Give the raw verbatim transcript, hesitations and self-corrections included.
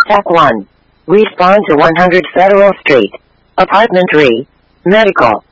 Step one. Respond to one hundred Federal Street, Apartment three, Medical.